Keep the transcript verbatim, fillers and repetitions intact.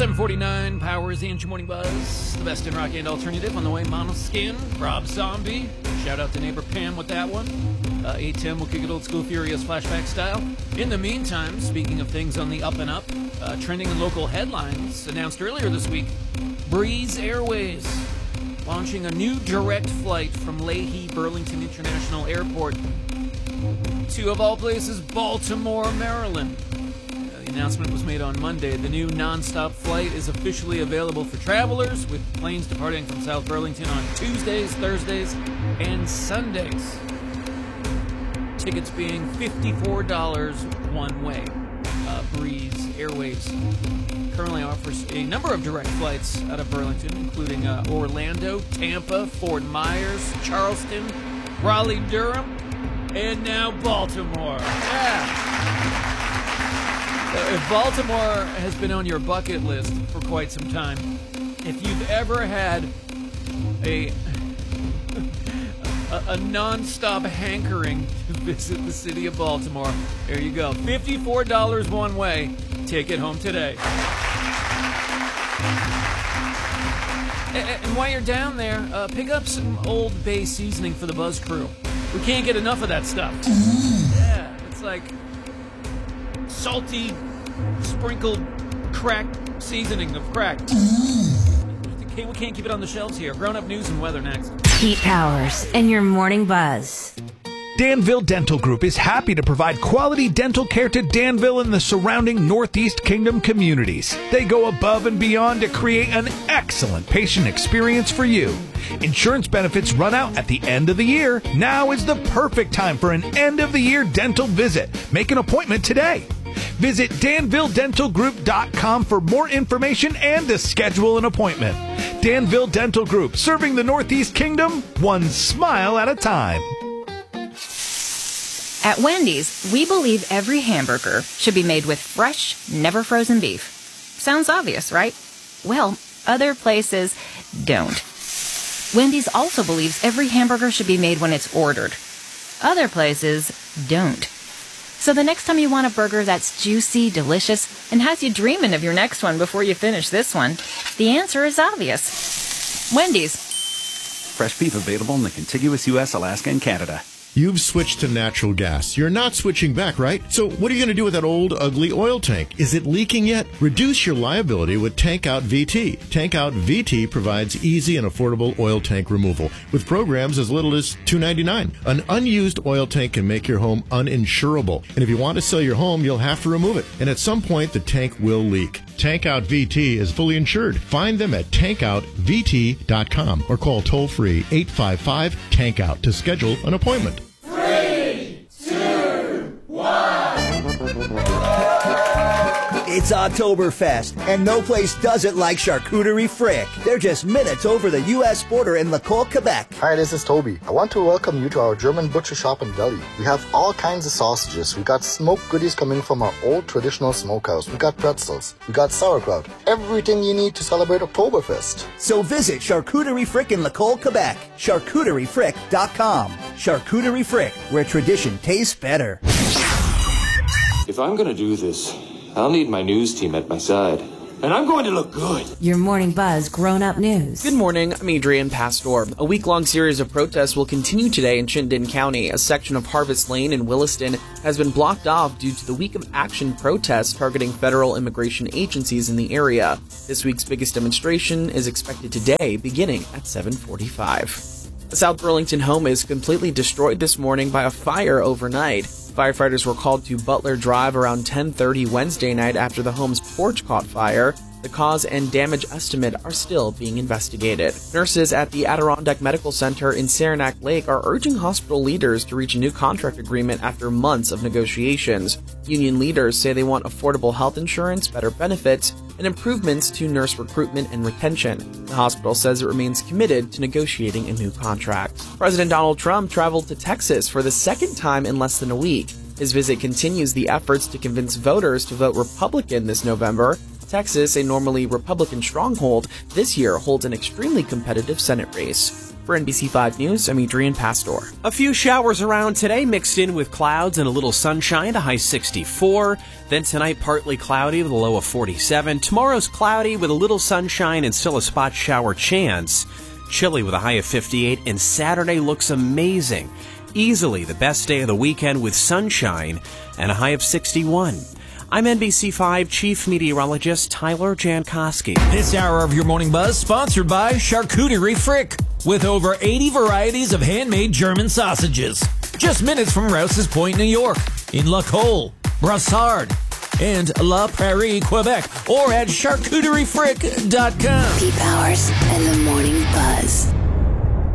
seven forty-nine powers the Inch Morning Buzz. The best in rock and alternative on the way. Monoskin, Rob Zombie. Shout out to neighbor Pam with that one. Uh, eight ten will kick it old school Furious flashback style. In the meantime, speaking of things on the up and up, uh, trending in local headlines, announced earlier this week, Breeze Airways launching a new direct flight from Leahy Burlington International Airport to, of all places, Baltimore, Maryland. Uh, the announcement was made on Monday. The new nonstop flight is officially available for travelers, with planes departing from South Burlington on Tuesdays, Thursdays, and Sundays. Tickets being fifty-four dollars one way. Uh, Breeze Airways currently offers a number of direct flights out of Burlington, including uh, Orlando, Tampa, Fort Myers, Charleston, Raleigh-Durham, and now Baltimore. Yeah. Uh, if Baltimore has been on your bucket list for quite some time, if you've ever had a a, a non-stop hankering to visit the city of Baltimore, there you go. fifty-four dollars one way. Take it home today. And while you're down there, uh, pick up some Old Bay seasoning for the Buzz Crew. We can't get enough of that stuff. Yeah, it's like salty, sprinkled crack seasoning of crack. We can't keep it on the shelves here. Grown-up news and weather next. Pete Powers and your Morning Buzz. Danville Dental Group is happy to provide quality dental care to Danville and the surrounding Northeast Kingdom communities. They go above and beyond to create an excellent patient experience for you. Insurance benefits run out at the end of the year. Now is the perfect time for an end-of-the-year dental visit. Make an appointment today. Visit danville dental group dot com for more information and to schedule an appointment. Danville Dental Group, serving the Northeast Kingdom, one smile at a time. At Wendy's, we believe every hamburger should be made with fresh, never frozen beef. Sounds obvious, right? Well, other places don't. Wendy's also believes every hamburger should be made when it's ordered. Other places don't. So the next time you want a burger that's juicy, delicious, and has you dreaming of your next one before you finish this one, the answer is obvious. Wendy's. Fresh beef available in the contiguous U S, Alaska, and Canada. You've switched to natural gas. You're not switching back, right? So what are you going to do with that old, ugly oil tank? Is it leaking yet? Reduce your liability with Tank Out V T. Tank Out V T provides easy and affordable oil tank removal with programs as little as two dollars and ninety-nine cents. An unused oil tank can make your home uninsurable. And if you want to sell your home, you'll have to remove it. And at some point, the tank will leak. Tank Out V T is fully insured. Find them at tank out v t dot com or call toll-free eight five five tank out to schedule an appointment. Three, two, one. It's Oktoberfest, and no place does it like Charcuterie Frick. They're just minutes over the U S border in Lacolle, Quebec. Hi, this is Toby. I want to welcome you to our German butcher shop and deli. We have all kinds of sausages. We got smoked goodies coming from our old traditional smokehouse. We got pretzels. We got sauerkraut. Everything you need to celebrate Oktoberfest. So visit Charcuterie Frick in Lacolle, Quebec. charcuterie frick dot com. Charcuterie Frick, where tradition tastes better. If I'm going to do this, I'll need my news team at my side. And I'm going to look good. Your Morning Buzz grown-up news. Good morning, I'm Adrian Pastor. A week-long series of protests will continue today in Chittenden County. A section of Harvest Lane in Williston has been blocked off due to the Week of Action protests targeting federal immigration agencies in the area. This week's biggest demonstration is expected today, beginning at seven forty-five. A South Burlington home is completely destroyed this morning by a fire overnight. Firefighters were called to Butler Drive around ten thirty Wednesday night after the home's porch caught fire. The cause and damage estimate are still being investigated. Nurses at the Adirondack Medical Center in Saranac Lake are urging hospital leaders to reach a new contract agreement after months of negotiations. Union leaders say they want affordable health insurance, better benefits, and improvements to nurse recruitment and retention. The hospital says it remains committed to negotiating a new contract. President Donald Trump traveled to Texas for the second time in less than a week. His visit continues the efforts to convince voters to vote Republican this November. Texas, a normally Republican stronghold, this year holds an extremely competitive Senate race. For N B C five News, I'm Adrian Pastor. A few showers around today, mixed in with clouds and a little sunshine, a high sixty-four. Then tonight, partly cloudy with a low of forty-seven. Tomorrow's cloudy with a little sunshine and still a spot shower chance. Chilly with a high of fifty-eight, and Saturday looks amazing. Easily the best day of the weekend with sunshine and a high of sixty-one. I'm N B C five Chief Meteorologist Tyler Jankowski. This hour of your Morning Buzz sponsored by Charcuterie Frick, with over eighty varieties of handmade German sausages. Just minutes from Rouse's Point, New York, in La Colle, Brassard, and La Prairie, Quebec, or at charcuterie frick dot com. Peep Hours and the Morning Buzz.